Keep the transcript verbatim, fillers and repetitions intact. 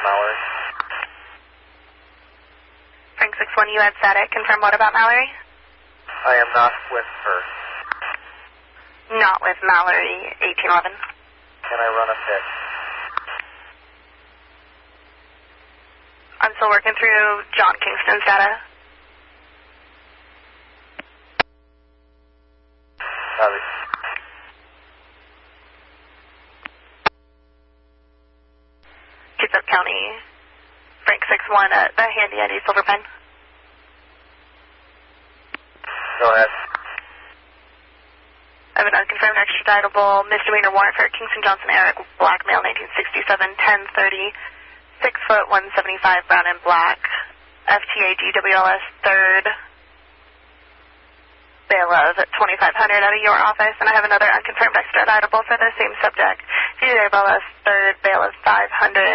Mallory. Frank six one, you had static. Confirm what about Mallory? I am not with her. Not with Mallory, eighteen eleven. Can I run a pit? I'm still working through John Kingston's data. Copy. Kitsap County, Frank six one at the Handy Andy Silver Pen. Go ahead. I have an unconfirmed extraditable misdemeanor warrant for Kingston Johnson Eric, black male, nineteen sixty-seven, ten thirty, six foot, one seventy-five, brown and black, F T A D W L S third, bail of twenty-five hundred out of your office, and I have another unconfirmed extraditable for the same subject, D W L S third, bail of five hundred.